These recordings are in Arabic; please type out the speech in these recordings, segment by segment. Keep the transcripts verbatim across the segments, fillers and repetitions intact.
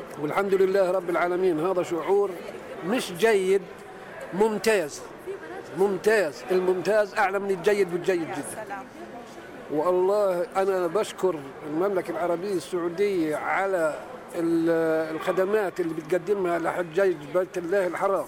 والحمد لله رب العالمين. هذا شعور مش جيد، ممتاز ممتاز. الممتاز أعلى من الجيد والجيد جدا. والله أنا بشكر المملكة العربية السعودية على الخدمات اللي بتقدمها لحجاج بيت الله الحرام.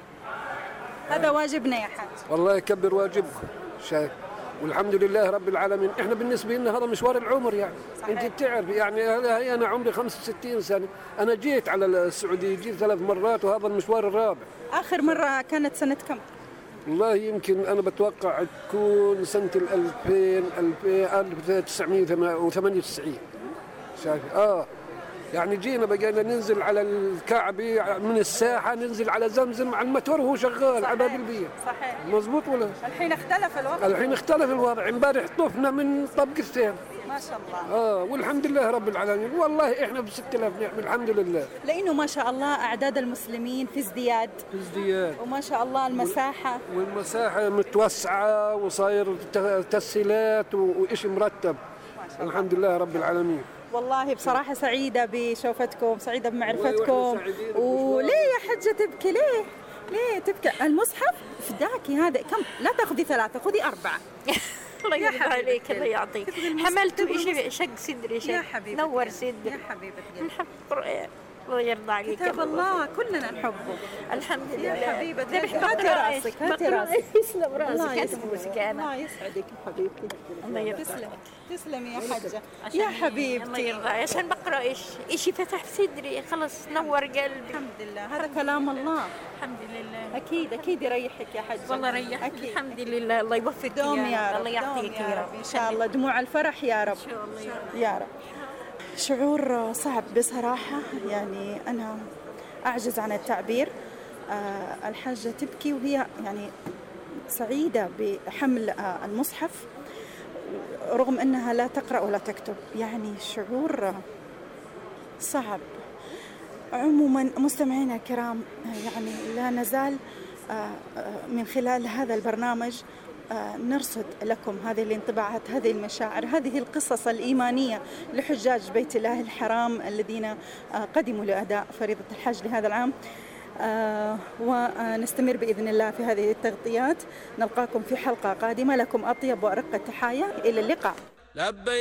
هذا واجبنا يا حاج. والله يكبر واجبكم. شايف، والحمد لله رب العالمين. احنا بالنسبه لنا هذا مشوار العمر يعني. صحيح. انت بتعرف يعني هذا انا عمري خمسة وستين سنه، انا جيت على السعوديه جيت ثلاث مرات وهذا المشوار الرابع. اخر مره كانت سنه كم؟ والله يمكن انا بتوقع تكون سنه ألفين ألف وتسعمئة وثمانية وتسعين. شايف اه يعني جينا بقينا ننزل على الكعبة من الساحة، ننزل على زمزم على المتور وهو شغال على باب البيت. صحيح. مظبوط ولا؟ الحين اختلف الوضع. الحين اختلف الوضع. امبارح طفنا من طبق الثاني. ما شاء الله. اه والحمد لله رب العالمين. والله احنا ب ستة آلاف نعمة الحمد لله. لانه ما شاء الله اعداد المسلمين في ازدياد. في ازدياد. وما شاء الله المساحة. والمساحة متوسعة وصاير تسهيلات وإشي مرتب. الحمد لله رب العالمين. والله بصراحة سعيدة بشوفتكم، سعيدة بمعرفتكم. وليه يا حجة تبكي؟ ليه؟ ليه تبكي؟ المصحف فداكي هذا كم؟ لا تاخذي ثلاثة، خذي أربعة. الله يرضى عليك، الله يعطيك. حملته شيء شق صدري شيء. يا حبيبتي. نور صدري. يا حبيبتي. نحب القرآن. الله يرضى عليك. كتاب الله كلنا نحبه. الحمد لله. يا حبيبتي هاتي راسك، هاتي راسك. يسلم راسك. يسعدك. الله يسعدك يا حبيبتي. الله يرضى. تسلم تسلمي يا حجة. يا حبيبتي. الله يرضى عشان بقرا ايش؟ شيء فتح في صدري خلص نور قلبي. الحمد لله هذا كلام الله. الحمد لله. أكيد أكيد يريحك يا حجة. والله ريحك. الحمد لله. الله يوفقك دوم يا رب. الله يعطيك يا رب. إن شاء الله دموع الفرح يا رب. إن شاء الله يا رب. يا رب. شعور صعب بصراحة، يعني أنا أعجز عن التعبير. أه الحاجة تبكي وهي يعني سعيدة بحمل أه المصحف رغم أنها لا تقرأ ولا تكتب. يعني شعور صعب. عموما مستمعينا الكرام، يعني لا نزال أه من خلال هذا البرنامج نرصد لكم هذه الانطباعات، هذه المشاعر، هذه القصص الإيمانية لحجاج بيت الله الحرام الذين قدموا لأداء فريضة الحج لهذا العام. ونستمر بإذن الله في هذه التغطيات. نلقاكم في حلقة قادمة. لكم أطيب وأرق التحايا. إلى اللقاء.